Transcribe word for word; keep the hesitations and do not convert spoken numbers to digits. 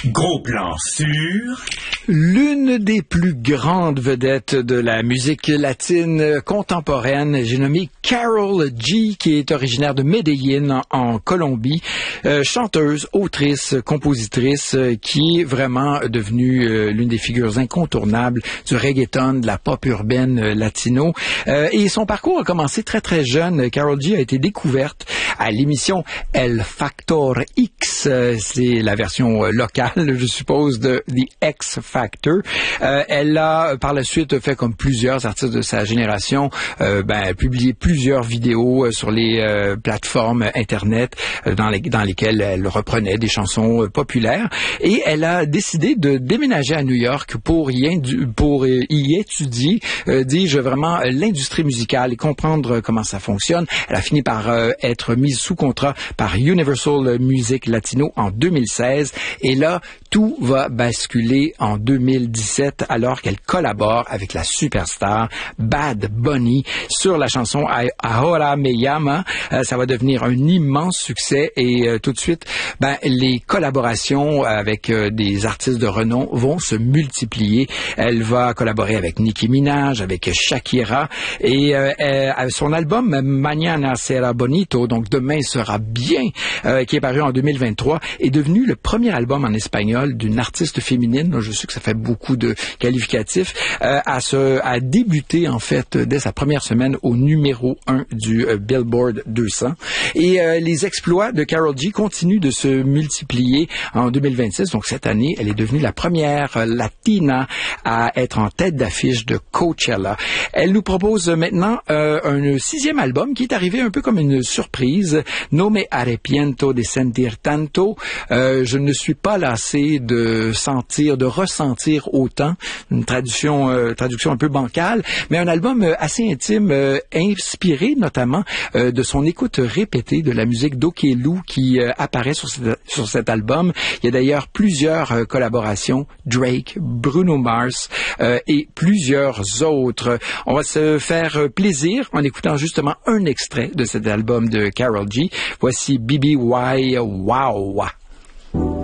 Gros plan sur... L'une des plus grandes vedettes de la musique latine contemporaine, j'ai nommé Karol G, qui est originaire de Medellín, en, en Colombie, euh, chanteuse, autrice, compositrice, euh, qui est vraiment devenue euh, l'une des figures incontournables du reggaeton, de la pop urbaine euh, latino. Euh, et son parcours a commencé très très jeune. Karol G a été découverte à l'émission El Factor X, euh, c'est la version euh, locale, je suppose, de The X Factor. Euh, elle a par la suite fait comme plusieurs artistes de sa génération, euh, ben, publié plusieurs vidéos euh, sur les euh, plateformes internet euh, dans, les, dans lesquelles elle reprenait des chansons euh, populaires, et elle a décidé de déménager à New York pour y, indu- pour y étudier, euh, dis-je vraiment, l'industrie musicale et comprendre comment ça fonctionne. Elle a fini par euh, être mise sous contrat par Universal Music Latino en deux mille seize, et là, tout va basculer en deux mille dix-sept alors qu'elle collabore avec la superstar Bad Bunny sur la chanson Ahora Me Llama. Euh, ça va devenir un immense succès, et euh, tout de suite, ben, les collaborations avec euh, des artistes de renom vont se multiplier. Elle va collaborer avec Nicki Minaj, avec Shakira, et euh, euh, son album Mañana Será Bonito, donc Demain sera bien, euh, qui est paru en deux mille vingt-trois, est devenu le premier album en espagnol d'une artiste féminine. Je sais que ça fait beaucoup de qualificatifs, euh, à se, à débuter en fait dès sa première semaine au numéro un du euh, Billboard deux cents. Et euh, les exploits de Karol G continuent de se multiplier en deux mille vingt-six. Donc cette année, elle est devenue la première euh, latina à être en tête d'affiche de Coachella. Elle nous propose maintenant euh, un sixième album qui est arrivé un peu comme une surprise. No me arrepiento de sentir tanto. Euh, je ne suis pas lassé de sentir, de ressentir autant. Une traduction, euh, traduction un peu bancale, mais un album euh, assez intime, euh, inspiré notamment euh, de son écoute répétée de la musique d'Okelou qui euh, apparaît sur, cette, sur cet album. Il y a d'ailleurs plusieurs euh, collaborations, Drake, Bruno Mars euh, et plusieurs autres. On va se faire plaisir en écoutant justement un extrait de cet album de Karol G. Voici B B Y Wow.